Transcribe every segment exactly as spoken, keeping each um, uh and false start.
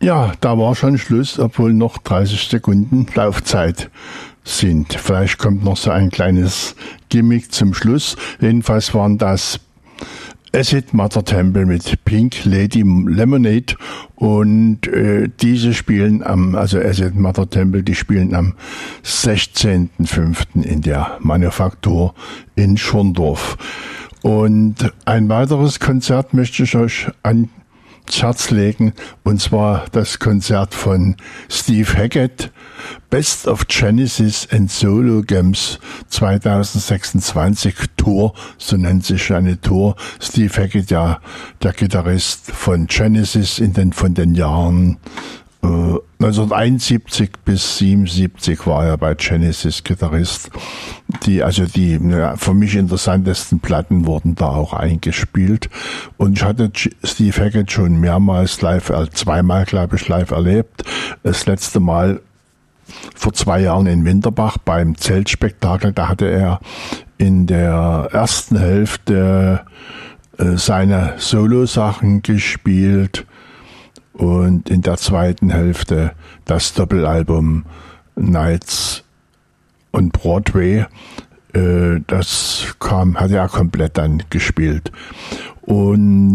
Ja, da war schon Schluss, obwohl noch dreißig Sekunden Laufzeit sind. Vielleicht kommt noch so ein kleines Gimmick zum Schluss. Jedenfalls waren das Acid Mother Temple mit Pink Lady Lemonade und äh, diese spielen am, also Acid Mother Temple, die spielen am sechzehnten fünften in der Manufaktur in Schorndorf. Und ein weiteres Konzert möchte ich euch ans Herz legen, und zwar das Konzert von Steve Hackett, Best of Genesis and Solo Games zwanzig sechsundzwanzig Tour, so nennt sich eine Tour. Steve Hackett, ja, der Gitarrist von Genesis in den, von den Jahren äh, neunzehnhunderteinundsiebzig bis siebenundsiebzig war er bei Genesis Gitarrist. Die, also die ja, für mich interessantesten Platten wurden da auch eingespielt. Und ich hatte Steve Hackett schon mehrmals live, zweimal glaube ich live erlebt. Das letzte Mal vor zwei Jahren in Winterbach beim Zeltspektakel. Da hatte er in der ersten Hälfte äh, seine Solo-Sachen gespielt und in der zweiten Hälfte das Doppelalbum Nights on Broadway. Äh, das kam, hat er komplett dann gespielt. Und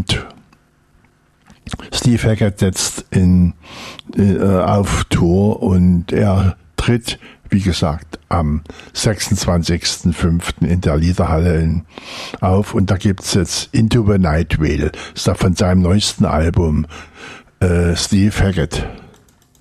Steve Hackett setzt in, äh, auf Tour und er tritt, wie gesagt, am sechsundzwanzigsten fünften in der Liederhalle in, auf, und da gibt's jetzt Into the Night Vale. Das ist da von seinem neuesten Album äh, Steve Hackett.